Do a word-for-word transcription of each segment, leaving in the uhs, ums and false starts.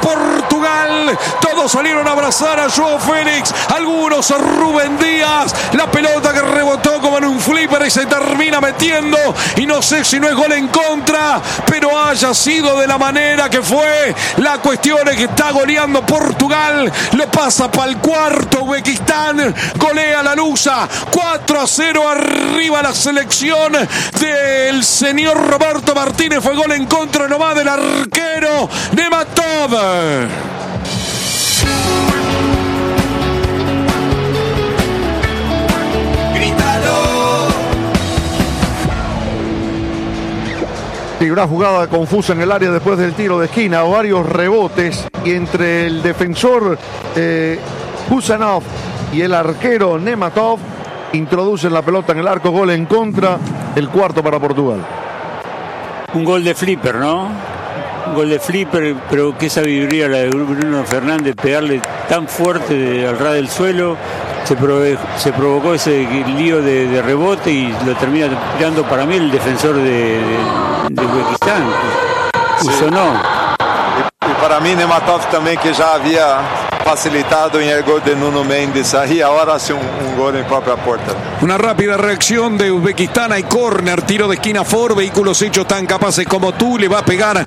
Portugal. Todos salieron a abrazar a Joao Félix, algunos a Rubén Díaz. La pelota que rebotó como en un flipper y se termina metiendo, y no sé si no es gol en contra, pero haya sido de la manera que fue, la cuestión es que está goleando Portugal. Lo pasa para el cuarto Uzbekistán, golea la Lusa, cuatro a cero arriba la selección del señor Roberto Martínez. Fue gol en contra nomás del arquero Nematov. Y una jugada confusa en el área después del tiro de esquina, varios rebotes, y entre el defensor eh, Husanov y el arquero Nematov introducen la pelota en el arco. Gol en contra, el cuarto para Portugal. Un gol de flipper, ¿no? Un gol de flipper, pero qué sabiduría la de Bruno Fernández, pegarle tan fuerte de, al ras del suelo. Se, prove, se provocó ese lío de, de rebote y lo termina tirando para mí el defensor de, de, de Uzbekistán, Usonov. Sí. Y, y para mí Nematov también, que ya había facilitado en el gol de Nuno Mendes ahí, ahora hace un, un gol en propia puerta. Una rápida reacción de Uzbekistán. Hay córner, tiro de esquina for, vehículos hechos tan capaces como tú. Le va a pegar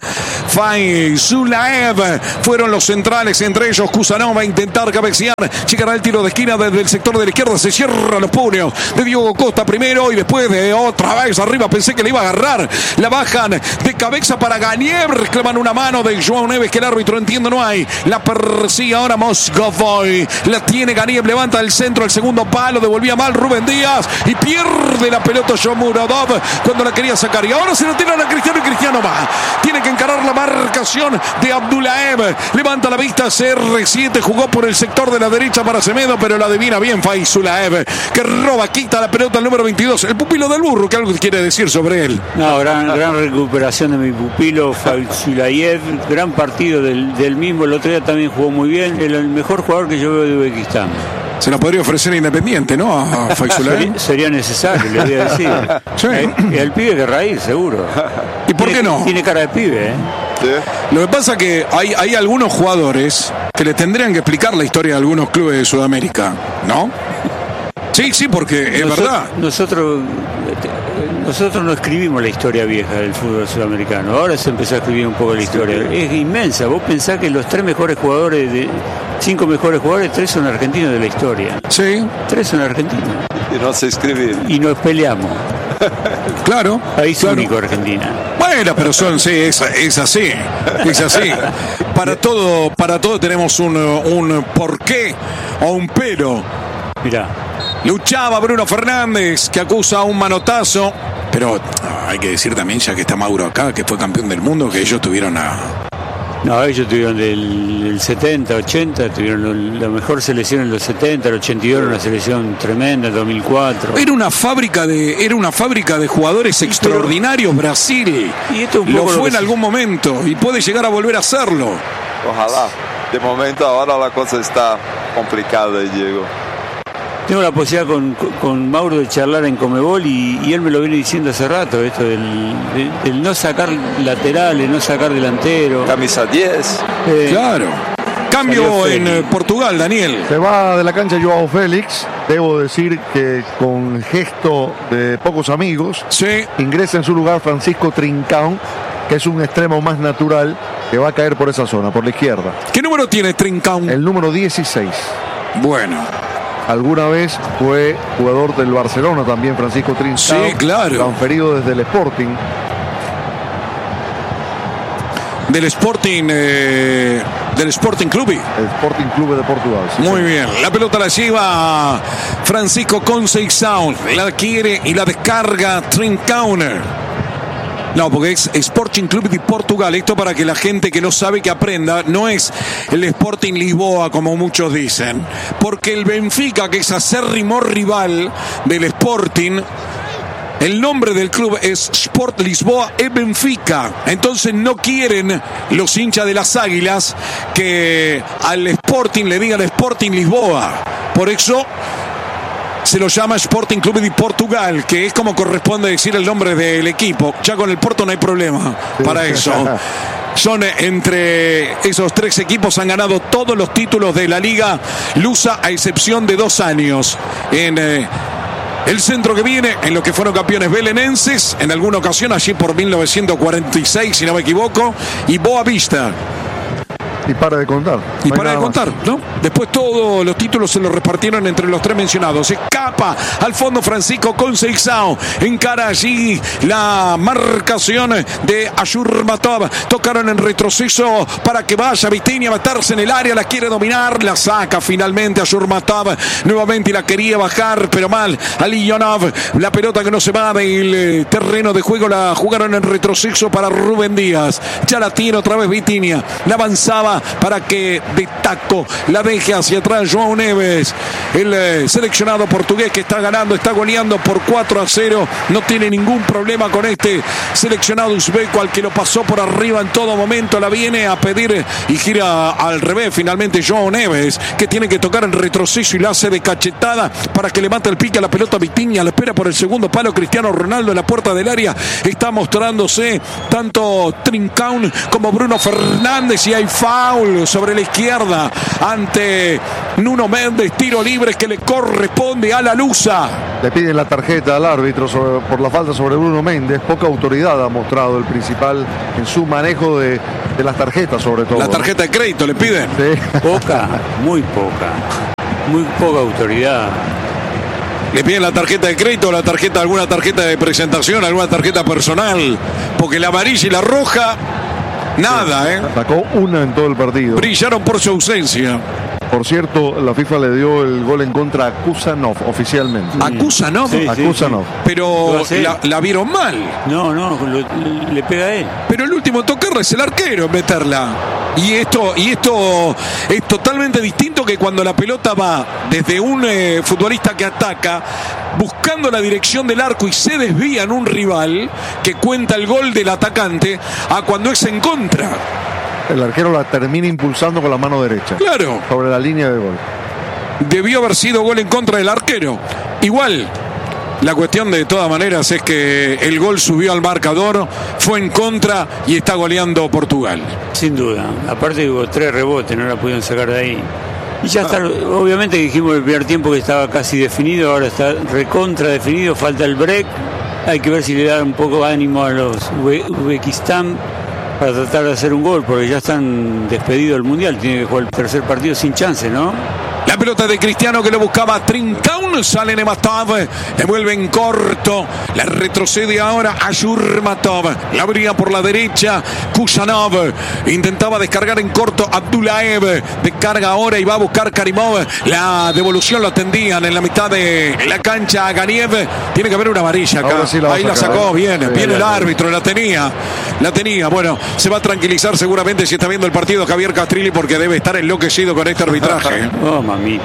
Faizulaev. Fueron los centrales, entre ellos Kusanov va a intentar cabecear. Llegará el tiro de esquina desde el sector de la izquierda. Se cierra los puños de Diogo Costa primero y después de otra vez arriba. Pensé que le iba a agarrar. La bajan de cabeza para Ganiev. Reclaman una mano de Joao Neves que el árbitro entiende no hay. La persigue ahora Moscovoy. La tiene Ganiev. Levanta el centro, el segundo palo. Devolvía mal Rubén Díaz y pierde la pelota Shomurodov cuando la quería sacar. Y ahora se lo tiran a Cristiano y Cristiano va. Tiene que encarar la marcación de Abdullaev. Levanta la vista. C R siete jugó por el sector de la derecha para Semedo, pero la adivina bien Faizulaev, que roba, quita la pelota al número veintidós. El pupilo del burro, que algo quiere decir sobre él. No, gran, gran recuperación de mi pupilo Faizulaev. Gran partido del, del mismo. El otro día también jugó muy bien. El, el mejor jugador que yo veo de Uzbekistán. Se nos podría ofrecer Independiente, ¿no? A Faizulaev. Sería, sería necesario, le voy a decir. Sí. El, el pibe querrá ir, seguro. ¿Y por tiene, qué no? Tiene cara de pibe, ¿eh? Sí. Lo que pasa es que hay, hay algunos jugadores que le tendrían que explicar la historia de algunos clubes de Sudamérica, ¿no? Sí, sí, porque es Nosotros, verdad. Nosotros, nosotros no escribimos la historia vieja del fútbol sudamericano. Ahora se empezó a escribir un poco la historia. Es inmensa. Vos pensás que los tres mejores jugadores, de cinco mejores jugadores, tres son argentinos de la historia. Sí. Tres son argentinos. Y no se escribe. Y nos peleamos. Claro. País claro. único, Argentina. Bueno, pero son, sí, es, es así. Es así. Para todo, para todo tenemos un, un porqué o un pero. Mirá. Luchaba Bruno Fernández, que acusa un manotazo. Pero hay que decir también, ya que está Mauro acá, que fue campeón del mundo, que ellos tuvieron a... No, ellos tuvieron del, del setenta, ochenta, tuvieron la mejor selección en los setenta, el ochenta y dos era una selección tremenda, el dos mil cuatro. Era una fábrica de, era una fábrica de jugadores sí, extraordinarios, pero... Brasil. Y esto un lo poco fue lo en se... algún momento y puede llegar a volver a hacerlo. Ojalá. De momento ahora la cosa está complicada, Diego. Tengo la posibilidad con, con, con Mauro de charlar en Comebol y, y él me lo viene diciendo hace rato, esto del, del, del no sacar laterales, no sacar delantero. Camisa diez. Eh, claro. Cambio en eh, Portugal, Daniel. Se va de la cancha Joao Félix. Debo decir que con gesto de pocos amigos. Sí. Ingresa en su lugar Francisco Trincão, que es un extremo más natural, que va a caer por esa zona, por la izquierda. ¿Qué número tiene Trincão? El número dieciséis. Bueno. Alguna vez fue jugador del Barcelona también, Francisco Trincão. Sí, claro. Transferido desde el Sporting. Del Sporting, eh, del Sporting Club. El Sporting Club de Portugal. Sí, muy sí. bien. La pelota la lleva Francisco Conceição. La quiere y la descarga Trincão. No, porque es Sporting Club de Portugal. Esto para que la gente que no sabe que aprenda. No es el Sporting Lisboa, como muchos dicen. Porque el Benfica, que es acérrimo rival del Sporting, el nombre del club es Sport Lisboa e Benfica. Entonces no quieren los hinchas de las Águilas que al Sporting le digan Sporting Lisboa. Por eso se lo llama Sporting Club de Portugal, que es como corresponde decir el nombre del equipo. Ya con el Porto no hay problema para eso. Son entre esos tres equipos, han ganado todos los títulos de la liga lusa a excepción de dos años. En eh, el centro que viene, en lo que fueron campeones belenenses, en alguna ocasión allí por mil novecientos cuarenta y seis, si no me equivoco, y Boavista. Y para de contar. Y no para de contar, ¿no? Después todos los títulos se los repartieron entre los tres mencionados. Escapa al fondo Francisco Conceição. Encara allí la marcación de Ashurmatov. Tocaron en retroceso para que vaya Vitinha a meterse en el área. La quiere dominar. La saca finalmente Ashurmatov. Nuevamente la quería bajar, pero mal. Aliyonov. La pelota que no se va del terreno de juego. La jugaron en retroceso para Rubén Díaz. Ya la tiene otra vez Vitinha. La avanzaba para que de taco la deje hacia atrás João Neves, el eh, seleccionado portugués que está ganando, está goleando por cuatro a cero, no tiene ningún problema con este seleccionado uzbeco al que lo pasó por arriba en todo momento. La viene a pedir y gira al revés finalmente João Neves, que tiene que tocar en retroceso y la hace de cachetada para que le mate el pique a la pelota Vitinha. La espera por el segundo palo Cristiano Ronaldo en la puerta del área. Está mostrándose tanto Trincão como Bruno Fernández y hay foul sobre la izquierda ante Nuno Méndez. Tiro libre que le corresponde a la lusa. Le piden la tarjeta al árbitro sobre, por la falta sobre Bruno Méndez. Poca autoridad ha mostrado el principal en su manejo de, de las tarjetas, sobre todo. La tarjeta de crédito le piden. Sí. Poca, muy poca. Muy poca autoridad. Le piden la tarjeta de crédito, la tarjeta, alguna tarjeta de presentación, alguna tarjeta personal. Porque la amarilla y la roja, nada, ¿eh? Sacó una en todo el partido. Brillaron por su ausencia. Por cierto, la FIFA le dio el gol en contra a Kusanov oficialmente. ¿A Kusanov? Sí, a sí, Kusanov. sí. Pero la, la vieron mal. No, no, lo, le pega a él. Pero el último tocarla es el arquero en meterla. Y esto, y esto es totalmente distinto que cuando la pelota va desde un eh, futbolista que ataca, buscando la dirección del arco y se desvía en un rival que cuenta el gol del atacante, a cuando es en contra. El arquero la termina impulsando con la mano derecha. Claro. Sobre la línea de gol. Debió haber sido gol en contra del arquero. Igual, la cuestión de todas maneras es que el gol subió al marcador, fue en contra y está goleando Portugal. Sin duda. Aparte hubo tres rebotes, no la pudieron sacar de ahí. Y ya está, obviamente dijimos el primer tiempo que estaba casi definido, ahora está recontra definido, falta el break. Hay que ver si le da un poco de ánimo a los Uzbekistán para tratar de hacer un gol, porque ya están despedidos del Mundial, tiene que jugar el tercer partido sin chance, ¿no? La pelota de Cristiano que lo buscaba Trincão, sale Nematov, devuelve en corto, la retrocede ahora Ashurmatov, la abría por la derecha Kusanov, intentaba descargar en corto Abdullaev, descarga ahora y va a buscar Karimov, la devolución la tendían en la mitad de la cancha a Ganiev, tiene que haber una amarilla acá, sí la ahí la sacó, bien, sí, bien el árbitro, la tenía, la tenía, bueno, se va a tranquilizar seguramente si está viendo el partido Javier Castrilli porque debe estar enloquecido con este arbitraje. Oh, mamita.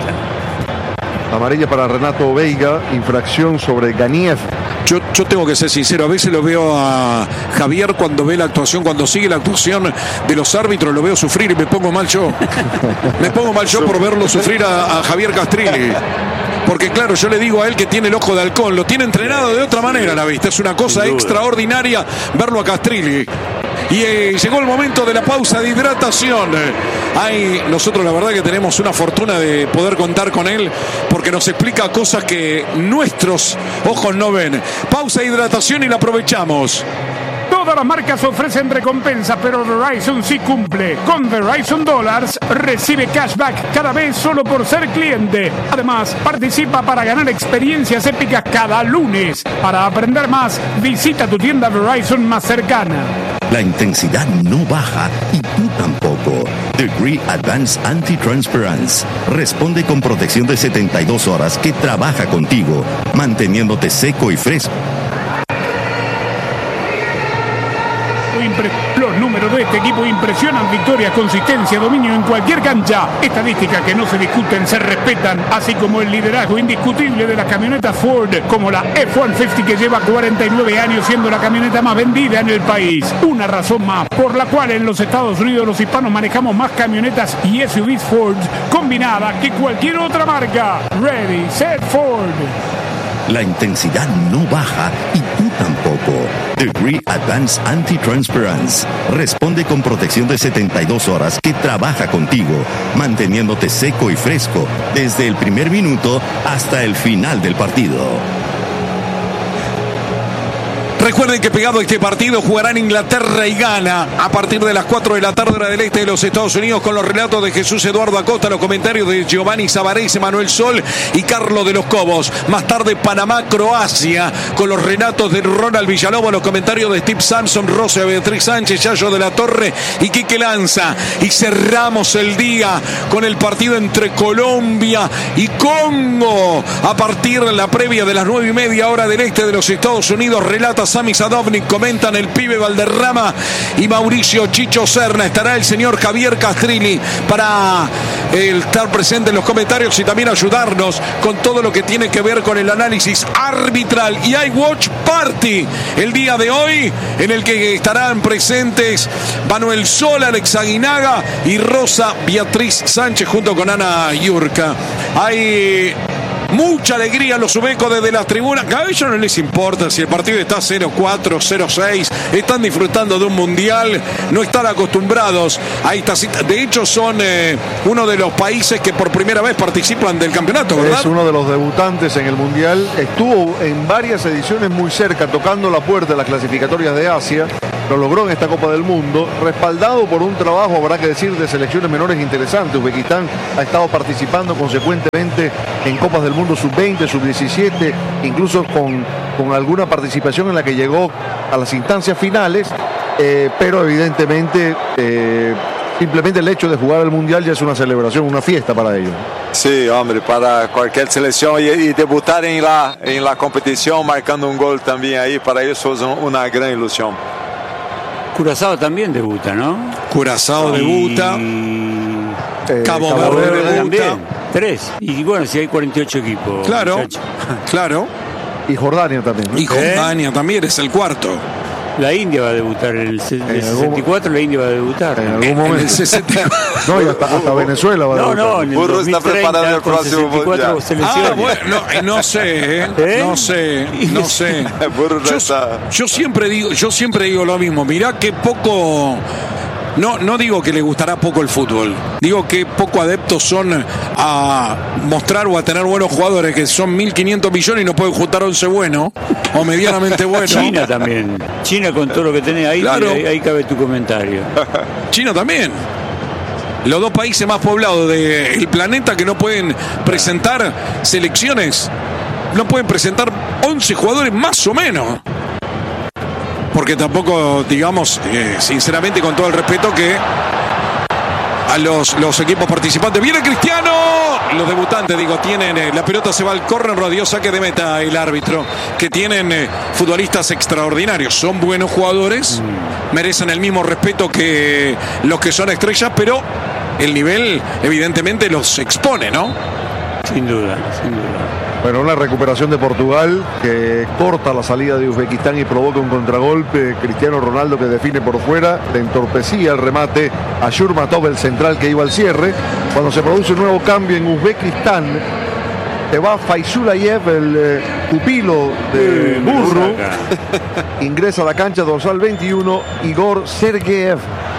Amarilla para Renato Veiga, infracción sobre Ganiev. Yo, yo tengo que ser sincero, a veces lo veo a Javier cuando ve la actuación, cuando sigue la actuación de los árbitros, lo veo sufrir y me pongo mal yo. Me pongo mal yo por verlo sufrir a, a Javier Castrilli. Porque claro, yo le digo a él que tiene el ojo de halcón, lo tiene entrenado de otra manera, la vista. Es una cosa extraordinaria verlo a Castrilli. Y eh, llegó el momento de la pausa de hidratación. Hay, nosotros la verdad que tenemos una fortuna de poder contar con él porque nos explica cosas que nuestros ojos no ven. Pausa de hidratación y la aprovechamos. Todas las marcas ofrecen recompensas, pero Verizon sí cumple. Con Verizon Dollars recibe cashback cada vez solo por ser cliente. Además, participa para ganar experiencias épicas cada lunes. Para aprender más, visita tu tienda Verizon más cercana. La intensidad no baja y tú tampoco. Degree Advanced Anti-Transparence responde con protección de setenta y dos horas que trabaja contigo, manteniéndote seco y fresco. Los números de este equipo impresionan: victorias, consistencia, dominio en cualquier cancha. Estadísticas que no se discuten, se respetan, así como el liderazgo indiscutible de las camionetas Ford, como la F ciento cincuenta que lleva cuarenta y nueve años siendo la camioneta más vendida en el país. Una razón más por la cual en los Estados Unidos los hispanos manejamos más camionetas y S U Vs Ford combinadas que cualquier otra marca. Ready, set, Ford. La intensidad no baja y tú tampoco. tampoco. Degree Advanced Anti-Transparency responde con protección de setenta y dos horas que trabaja contigo, manteniéndote seco y fresco desde el primer minuto hasta el final del partido. Recuerden que pegado a este partido jugarán Inglaterra y Ghana a partir de las cuatro de la tarde hora del este de los Estados Unidos, con los relatos de Jesús Eduardo Acosta, los comentarios de Giovanni Savarese, Manuel Sol y Carlos de los Cobos. Más tarde Panamá-Croacia con los relatos de Ronald Villalobos, los comentarios de Steve Sampson, Rosa Beatriz Sánchez, Yayo de la Torre y Quique Lanza. Y cerramos el día con el partido entre Colombia y Congo a partir de la previa de las nueve y media hora del este de los Estados Unidos. Relata Sami Sadovnik, comentan el pibe Valderrama y Mauricio Chicho Serna. Estará el señor Javier Castrilli para eh, estar presente en los comentarios y también ayudarnos con todo lo que tiene que ver con el análisis arbitral. Y hay Watch Party el día de hoy, en el que estarán presentes Manuel Sol, Alex Aguinaga y Rosa Beatriz Sánchez junto con Ana Yurka. Hay mucha alegría a los ubecos desde las tribunas. A ellos no les importa si el partido está cero cuatro, cero seis. Están disfrutando de un mundial. No están acostumbrados a esta cita. De hecho, son eh, uno de los países que por primera vez participan del campeonato, ¿verdad? Es uno de los debutantes en el mundial. Estuvo en varias ediciones muy cerca, tocando la puerta de las clasificatorias de Asia. Lo logró en esta Copa del Mundo, respaldado por un trabajo, habrá que decir, de selecciones menores interesantes. Uzbekistán ha estado participando consecuentemente en Copas del Mundo sub veinte, sub diecisiete, incluso con, con alguna participación en la que llegó a las instancias finales, eh, pero evidentemente eh, simplemente el hecho de jugar el Mundial ya es una celebración, una fiesta para ellos. Sí, hombre, para cualquier selección y, y debutar en la, en la competición marcando un gol también ahí, para ellos es una gran ilusión. Curazao también debuta, ¿no? Curazao y... debuta. Eh, Cabo, Cabo Verde Verde debuta. También. Tres. Y bueno, si hay cuarenta y ocho equipos. Claro, muchachos. claro. Y Jordania también, ¿no? Y Jordania también es el cuarto. La India va a debutar en el, en el sesenta y cuatro, la India va a debutar. En algún En momento. el sesenta y cuatro. No, y hasta, hasta Venezuela va a No, debutar. no, en el Burro dos mil está preparando treinta el con próximo sesenta y cuatro mundial. selecciones. Ah, bueno, no, eh, no sé, ¿eh? ¿Eh? no sé, no sé. Burro Yo, está- yo siempre digo, yo siempre digo lo mismo. Mirá qué poco. No, no digo que le gustará poco el fútbol. Digo que poco adeptos son a mostrar o a tener buenos jugadores, que son mil quinientos millones y no pueden juntar once buenos o medianamente buenos. China también. China con todo lo que tenés ahí, Claro. ahí, ahí cabe tu comentario. China también. Los dos países más poblados del planeta que no pueden presentar selecciones, no pueden presentar once jugadores más o menos. Porque tampoco, digamos, eh, sinceramente, con todo el respeto, que a los, los equipos participantes. ¡Viene Cristiano! Los debutantes, digo, tienen eh, la pelota, se va al córner, radio, saque de meta el árbitro. Que tienen eh, futbolistas extraordinarios. Son buenos jugadores, mm. merecen el mismo respeto que los que son estrellas, pero el nivel, evidentemente, los expone, ¿no? Sin duda, sin duda. Bueno, una recuperación de Portugal que corta la salida de Uzbekistán y provoca un contragolpe. Cristiano Ronaldo, que define por fuera, le entorpecía el remate a Shurmatov, el central que iba al cierre. Cuando se produce un nuevo cambio en Uzbekistán, te va Faizulayev, el eh, pupilo de Eh, Burro. saca. Ingresa a la cancha, dorsal veintiuno, Igor Sergeyev.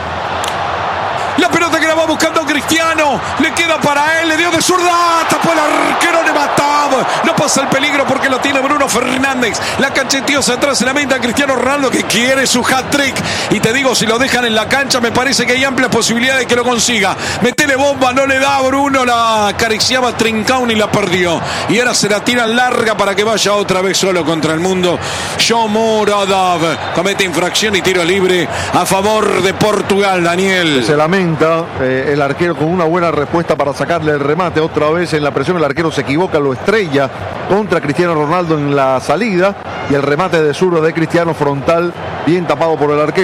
La pelota que la va buscando Cristiano, le queda para él, le dio de zurda, tapó el arquero Nematov, no pasa el peligro porque lo tiene Bruno Fernández, la cacheteó atrás, se la mete a Cristiano Ronaldo, que quiere su hat-trick, y te digo, si lo dejan en la cancha me parece que hay amplias posibilidades de que lo consiga. Metele bomba, no le da, Bruno la acariciaba Trincao y la perdió, y ahora se la tira larga para que vaya otra vez solo contra el mundo. Shomurodov comete infracción y tiro libre a favor de Portugal. Daniel, Se lamenta eh, el arquero con una buena respuesta para sacarle el remate. Otra vez en la presión el arquero se equivoca, lo estrella contra Cristiano Ronaldo en la salida, y el remate de zurdo de Cristiano frontal, bien tapado por el arquero.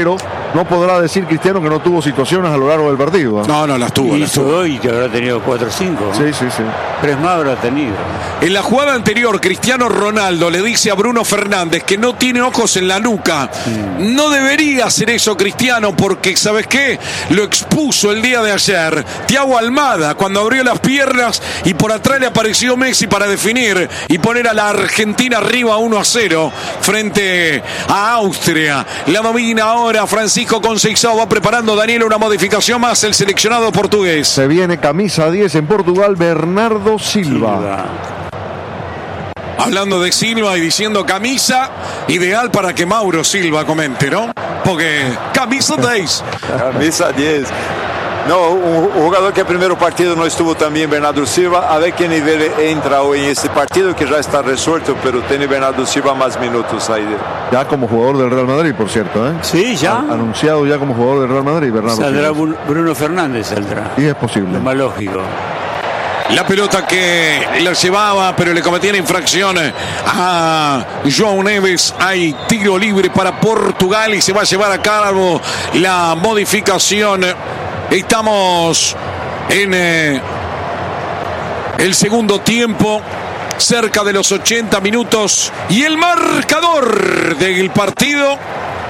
no podrá decir Cristiano que no tuvo situaciones a lo largo del partido. ¿eh? No, no, las tuvo. Y las hizo tuvo. hoy que habrá tenido cuatro o cinco. Sí, sí, sí. Tres más habrá tenido. En la jugada anterior, Cristiano Ronaldo le dice a Bruno Fernández que no tiene ojos en la nuca. Mm. No debería hacer eso Cristiano porque, ¿sabes qué? Lo expuso el día de ayer Thiago Almada cuando abrió las piernas y por atrás le apareció Messi para definir y poner a la Argentina arriba uno a cero frente a Austria. La domina ahora Francisco Conceição, va preparando Daniel una modificación más el seleccionado portugués. Se viene camisa diez en Portugal, Bernardo Silva. Silva. Hablando de Silva y diciendo camisa, ideal para que Mauro Silva comente, ¿no? Porque camisa diez. Camisa diez. No, un jugador que el primer partido no estuvo también, Bernardo Silva, a ver qué nivel entra hoy en este partido que ya está resuelto, pero tiene Bernardo Silva más minutos ahí. Ya como jugador del Real Madrid, por cierto, ¿eh? Sí, ya. Ha, anunciado ya como jugador del Real Madrid, Bernardo Saldrá Silva. Bruno Fernández, saldrá. Y es posible. Lo más lógico. La pelota que la llevaba, pero le cometían infracción a João Neves. Hay tiro libre para Portugal y se va a llevar a cabo la modificación. Estamos en eh, el segundo tiempo, cerca de los ochenta minutos. Y el marcador del partido.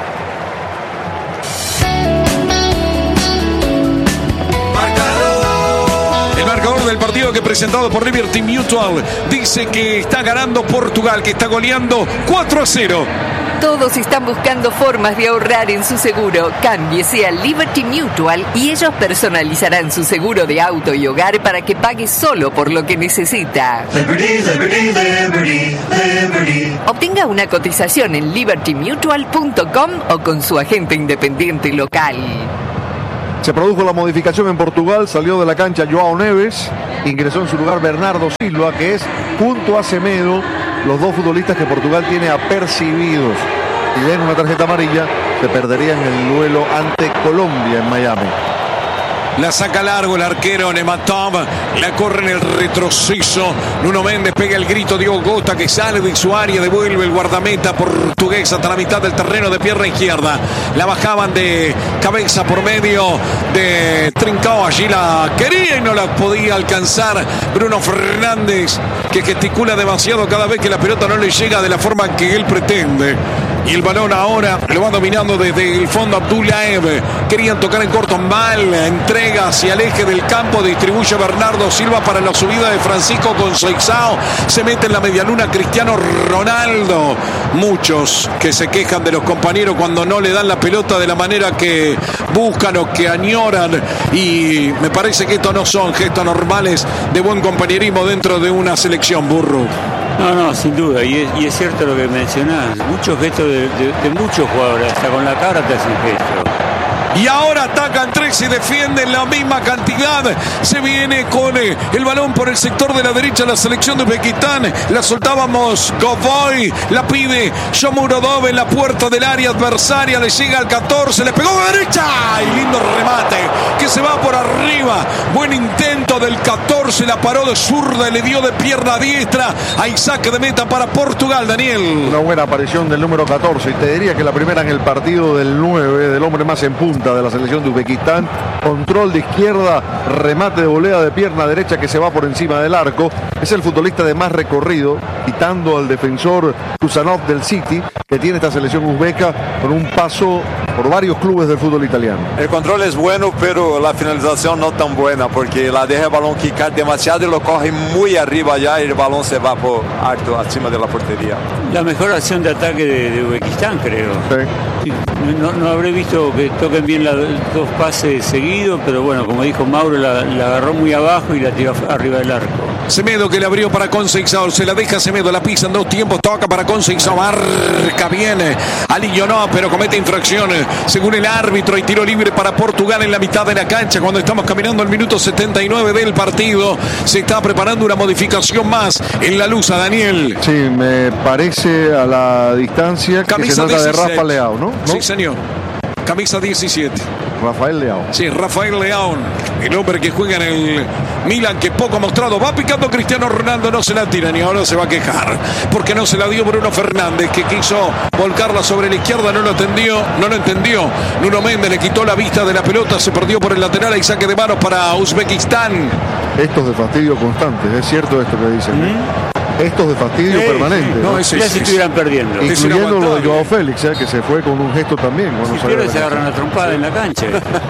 Del partido que presentado por Liberty Mutual dice que está ganando Portugal, que está goleando cuatro a cero. Todos están buscando formas de ahorrar en su seguro. Cámbiese a Liberty Mutual y ellos personalizarán su seguro de auto y hogar para que pague solo por lo que necesita. Liberty, Liberty, Liberty, Liberty. Obtenga una cotización en liberty mutual punto com o con su agente independiente local. Se produjo la modificación en Portugal, salió de la cancha João Neves, ingresó en su lugar Bernardo Silva, que es junto a Semedo los dos futbolistas que Portugal tiene apercibidos. Si ven una tarjeta amarilla, se perderían el duelo ante Colombia en Miami. La saca largo el arquero Nematov, la corre en el retroceso. Nuno Méndez pega el grito, Diogo Costa que sale de su área, devuelve el guardameta portugués hasta la mitad del terreno de pierna izquierda. La bajaban de cabeza por medio de Trincao, allí la quería y no la podía alcanzar Bruno Fernández, que gesticula demasiado cada vez que la pelota no le llega de la forma que él pretende. Y el balón ahora lo va dominando desde el fondo Abdullaev. Querían tocar en corto, mal. Entrega hacia el eje del campo. Distribuye Bernardo Silva para la subida de Francisco Conceição. Se mete en la medialuna Cristiano Ronaldo. Muchos que se quejan de los compañeros cuando no le dan la pelota de la manera que buscan o que añoran. Y me parece que estos no son gestos normales de buen compañerismo dentro de una selección, Burro. No, no, sin duda, y es, y es cierto lo que mencionás, muchos gestos de, de, de muchos jugadores, hasta con la cara te hacen gestos. Y ahora atacan tres y defienden la misma cantidad. Se viene con eh, el balón por el sector de la derecha la selección de Uzbekistán. La soltábamos Govoy, la pide Shomurodov en la puerta del área adversaria. Le llega al catorce, le pegó de derecha. Y lindo remate que se va por arriba. Buen intento del catorce, la paró de zurda y le dio de pierna diestra. Hay saque de meta para Portugal, Daniel. Una buena aparición del número catorce. Y te diría que la primera en el partido del nueve, del hombre más en punta de la selección de Uzbekistán. Control de izquierda, remate de volea de pierna derecha que se va por encima del arco. Es el futbolista de más recorrido, quitando al defensor Kusanov del City, que tiene esta selección uzbeca con un paso por varios clubes del fútbol italiano. El control es bueno, pero la finalización no tan buena, porque la deja el balón quicar demasiado y lo coge muy arriba ya y el balón se va por alto, encima de la portería. La mejor acción de ataque de, de Uzbekistán, creo. Sí. No, no habré visto que toquen bien los dos pases seguidos, pero bueno, como dijo Mauro, la, la agarró muy abajo y la tiró arriba del arco. Semedo que le abrió para Conceição, se la deja Semedo, la pisa en dos tiempos, toca para Conceição, marca bien, Alillo no, pero comete infracción según el árbitro y tiro libre para Portugal en la mitad de la cancha cuando estamos caminando al minuto setenta y nueve del partido. Se está preparando una modificación más en la luz a Daniel. Sí, me parece a la distancia que Camisa se trata dieciséis. de Rafa Leao, ¿no? ¿no? Sí, señor. camisa diecisiete. Rafael Leao. Sí, Rafael Leao, el hombre que juega en el Milan, que poco ha mostrado. Va picando Cristiano Ronaldo, no se la tira ni ahora se va a quejar, porque no se la dio Bruno Fernández, que quiso volcarla sobre la izquierda, no lo entendió, no lo entendió. Nuno Méndez le quitó la vista de la pelota, se perdió por el lateral y saque de manos para Uzbekistán. Estos de fastidio constantes, es cierto esto que dicen. ¿Mm? Estos de fastidio sí, permanente. Sí, no, ¿no? es, ya si estuvieran perdiendo. Incluyendo lo de Joao Félix, ¿eh? Que se fue con un gesto también. Si pierde se agarran la trompada en la cancha.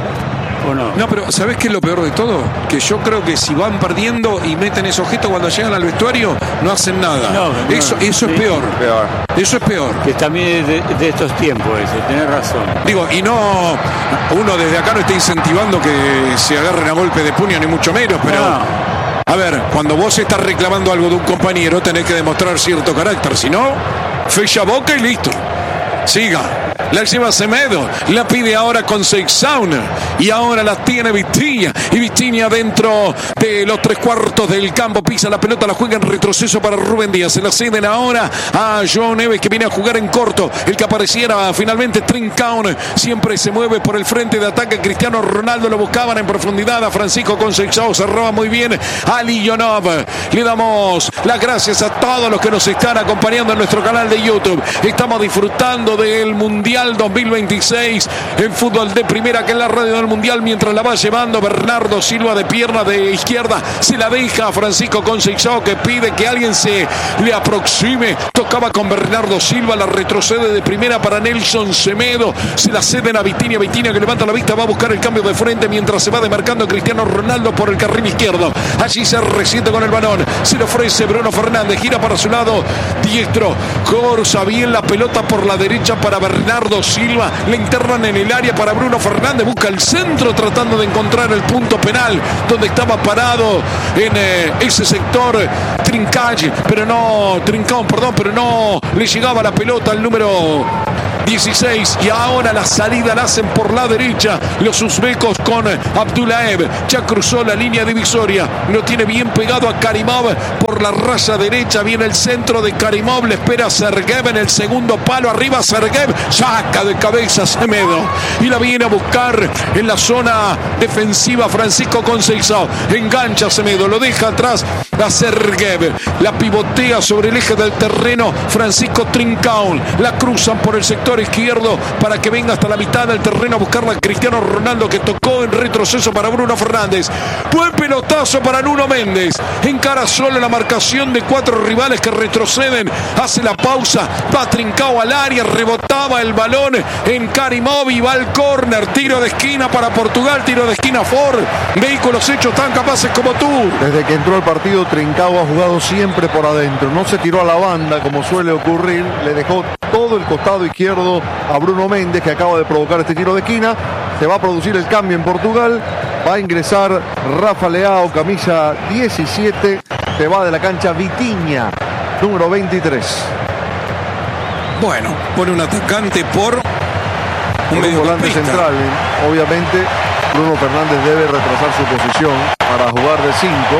¿O no? No, pero ¿sabés qué es lo peor de todo? Que yo creo que si van perdiendo y meten esos gestos cuando llegan al vestuario, no hacen nada. No, no, eso eso sí, es peor. peor. Eso es peor. Que también es de, de estos tiempos eso, tenés razón. Digo, y no, uno desde acá no está incentivando que se agarren a golpe de puño, ni mucho menos, pero... No. A ver, cuando vos estás reclamando algo de un compañero, tenés que demostrar cierto carácter. Si no, fecha boca y listo. Siga. La lleva Semedo, la pide ahora con Seixaun y ahora la tiene Vitinha y Vitinha dentro de los tres cuartos del campo, pisa la pelota, la juega en retroceso para Rubén Díaz, se la ceden ahora a João Neves, que viene a jugar en corto, el que apareciera finalmente Trincão, siempre se mueve por el frente de ataque. Cristiano Ronaldo lo buscaban en profundidad a Francisco Conceição, se roba muy bien a Lionov. Le damos las gracias a todos los que nos están acompañando en nuestro canal de YouTube. Estamos disfrutando del Mundial dos mil veintiséis en fútbol de primera, que es la radio del Mundial, mientras la va llevando Bernardo Silva de pierna de izquierda, se la deja a Francisco Conceição, que pide que alguien se le aproxime, tocaba con Bernardo Silva, la retrocede de primera para Nelson Semedo, se la ceden a Vitinha, Vitinha que levanta la vista, va a buscar el cambio de frente mientras se va demarcando Cristiano Ronaldo por el carril izquierdo, allí se resiente con el balón, se le ofrece Bruno Fernández, gira para su lado diestro, corsa bien la pelota por la derecha para Bernardo Silva, le internan en el área para Bruno Fernández, busca el centro tratando de encontrar el punto penal donde estaba parado en eh, ese sector Trincão, pero no Trincão, perdón, pero no le llegaba la pelota al número dieciséis, y ahora la salida la hacen por la derecha los uzbecos con Abdullaev, ya cruzó la línea divisoria, lo tiene bien pegado a Karimov por la raya derecha, viene el centro de Karimov, le espera Sergev en el segundo palo, arriba Sergev, saca de cabeza Semedo y la viene a buscar en la zona defensiva Francisco Conceição, engancha Semedo, lo deja atrás a Sergev, la pivotea sobre el eje del terreno Francisco Trincão, la cruzan por el sector izquierdo para que venga hasta la mitad del terreno a buscarla a Cristiano Ronaldo, que tocó en retroceso para Bruno Fernández. Buen pelotazo para Nuno Méndez, encara solo la marcación de cuatro rivales que retroceden, hace la pausa, va Trincão al área, rebotaba el balón en Karimov y va al córner, tiro de esquina para Portugal, tiro de esquina Ford, vehículos hechos tan capaces como tú. Desde que entró al partido Trincão ha jugado siempre por adentro, no se tiró a la banda como suele ocurrir, le dejó todo el costado izquierdo a Bruno Méndez, que acaba de provocar este tiro de esquina. Se va a producir el cambio en Portugal, va a ingresar Rafa Leao, camisa diecisiete, se va de la cancha Vitinha, número veintitrés. Bueno, pone un atacante por un, un volante central. Obviamente Bruno Fernández debe retrasar su posición para jugar de cinco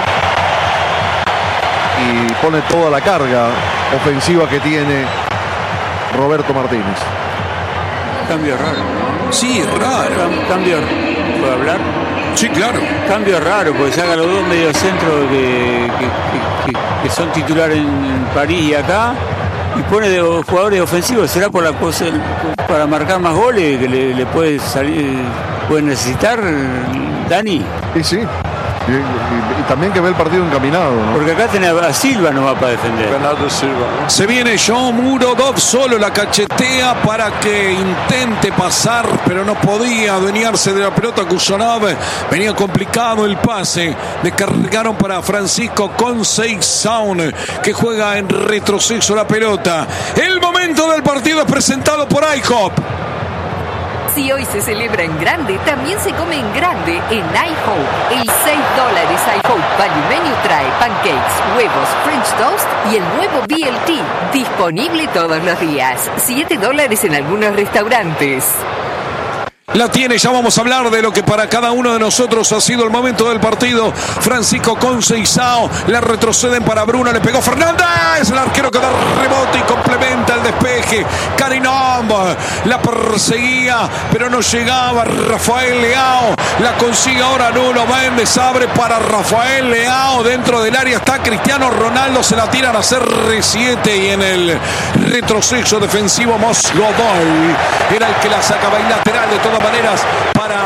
y pone toda la carga ofensiva que tiene Roberto Martínez. Cambio raro, ¿no? Sí, raro. Cam- cambio, ¿puedo hablar? Sí, claro. Cambio raro, porque saca los dos mediocentros que, que, que, que son titulares en París y acá, y pone de jugadores ofensivos. ¿Será por la cosa para marcar más goles que le, le puede salir, puede necesitar Dani? Sí, sí. Y, y, y también que ve el partido encaminado, ¿no? Porque acá tiene a Silva, no va para defender. Bernardo Silva. Se viene João Murodov, solo la cachetea para que intente pasar, pero no podía adueñarse de la pelota. Kusanov, venía complicado el pase. Descargaron para Francisco Conceição, que juega en retroceso la pelota. El momento del partido es presentado por IHOP. Si hoy se celebra en grande, también se come en grande en iHope. El seis dólares iHope Value Menu trae pancakes, huevos, French toast y el nuevo B L T. Disponible todos los días. siete dólares en algunos restaurantes. La tiene, ya vamos a hablar de lo que para cada uno de nosotros ha sido el momento del partido. Francisco Conceição, la retroceden para Bruno, le pegó Fernández, el arquero que da rebote y complementa el despeje. Karinov la perseguía, pero no llegaba. Rafael Leao la consigue ahora Nuno Méndez, abre para Rafael Leao, dentro del área está Cristiano Ronaldo, se la tiran a C R siete y en el retroceso defensivo Moslovoy era el que la sacaba en lateral de todas maneras para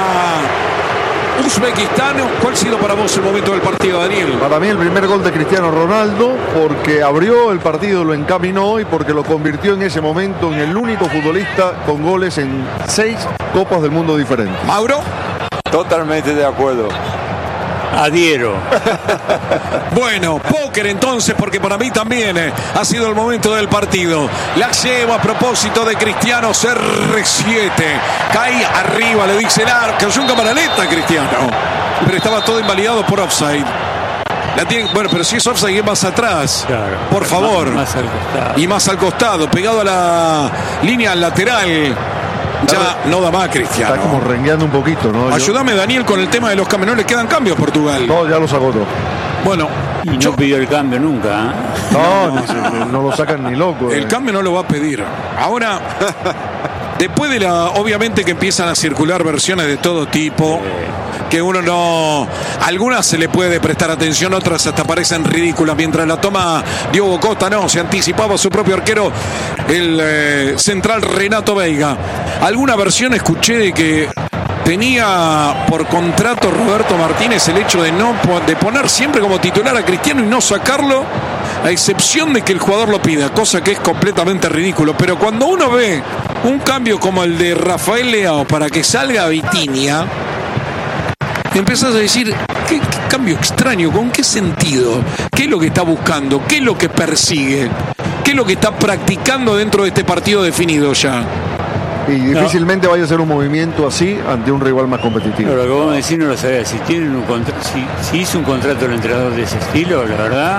Uzbekistán. ¿Cuál ha sido para vos el momento del partido, Daniel? Para mí el primer gol de Cristiano Ronaldo, porque abrió el partido, lo encaminó y porque lo convirtió en ese momento en el único futbolista con goles en seis Copas del Mundo diferentes. Mauro. Totalmente de acuerdo. Adhiero. Bueno, póker entonces, porque para mí también eh, ha sido el momento del partido. La lleva a propósito de Cristiano, C R siete. Cae arriba, le dice el arco. Cayó un camaraleta Cristiano, pero estaba todo invalidado por offside. La tiene, bueno, pero si es offside es más atrás. Claro, por favor. Más, más al costado. Y más al costado, pegado a la línea lateral. Ya no da más Cristiano. Está como rengueando un poquito, ¿no? Ayúdame, Daniel, con el tema de los cambios. No le quedan cambios a Portugal. No, ya los agotó. Bueno, y no yo... pidió el cambio nunca, ¿eh? No, no, no lo sacan ni loco. El eh. cambio no lo va a pedir. Ahora, después de la... Obviamente que empiezan a circular versiones de todo tipo, que uno no... Algunas se le puede prestar atención, otras hasta parecen ridículas. Mientras la toma Diogo Costa, no, se anticipaba su propio arquero, el eh, central Renato Veiga. Alguna versión escuché de que tenía por contrato Roberto Martínez el hecho de no de poner siempre como titular a Cristiano y no sacarlo, a excepción de que el jugador lo pida, cosa que es completamente ridículo. Pero cuando uno ve un cambio como el de Rafael Leao para que salga Vitinha, empezás a decir, ¿qué, qué cambio extraño? ¿Con qué sentido? ¿Qué es lo que está buscando? ¿Qué es lo que persigue? ¿Qué es lo que está practicando dentro de este partido definido ya? Y difícilmente no. vaya a ser un movimiento así ante un rival más competitivo. Pero lo que vos me decís no lo sabía. Si, tienen un contra... si, si hizo un contrato el entrenador de ese estilo, la verdad...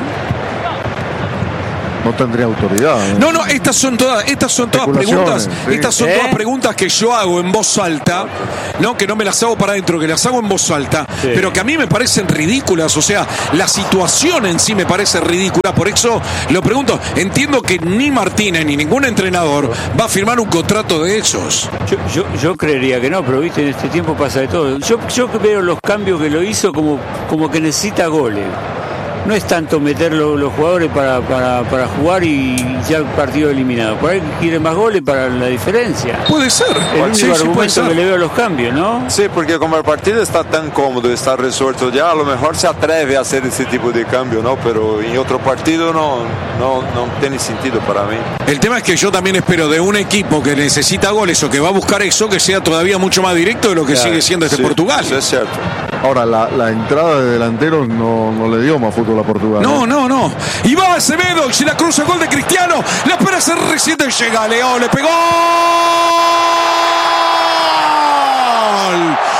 No tendría autoridad. ¿eh? No, no, estas son todas, estas son todas preguntas, sí. estas son ¿Eh? todas preguntas que yo hago en voz alta, no, que no me las hago para adentro, que las hago en voz alta, sí. pero que a mí me parecen ridículas. O sea, la situación en sí me parece ridícula, por eso lo pregunto. Entiendo que ni Martínez ni ningún entrenador va a firmar un contrato de esos. Yo, yo, yo creería que no, pero viste, en este tiempo pasa de todo. Yo, yo veo los cambios que lo hizo como, como que necesita goles. No es tanto meter los, los jugadores para, para, para jugar y ya el partido eliminado. Por ahí quieren más goles para la diferencia. Puede ser. El único sí, argumento sí, que le veo a los cambios, ¿no? Sí, porque como el partido está tan cómodo, está resuelto ya, a lo mejor se atreve a hacer ese tipo de cambio, ¿no? Pero en otro partido no, no, no tiene sentido para mí. El tema es que yo también espero de un equipo que necesita goles o que va a buscar eso, que sea todavía mucho más directo de lo que claro, sigue siendo este sí, Portugal. Eso es cierto. Ahora, la, la entrada de delanteros no, no le dio más fútbol a Portugal. No, no, no. Y va Acevedo, y si la cruza, gol de Cristiano. La espera C R siete, llega Leao, le pegó.